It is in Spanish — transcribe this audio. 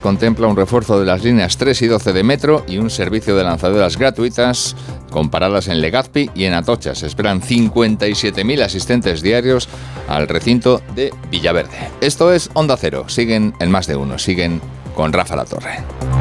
Contempla un refuerzo de las líneas 3 y 12 de metro y un servicio de lanzaderas gratuitas con paradas en Legazpi y en Atocha. Se esperan 57.000 asistentes diarios al recinto de Villaverde. Esto es Onda Cero. Siguen en Más de Uno. Siguen con Rafa La Torre.